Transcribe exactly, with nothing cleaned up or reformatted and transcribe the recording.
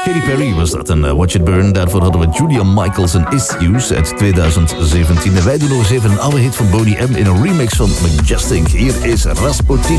Katy Perry was dat en uh, Watch It Burn. Daarvoor hadden we Julia Michaels en Issues uit twintig zeventien. En wij doen nog eens even een oude hit van Boney M in een remix van Majestic. Hier is Rasputin.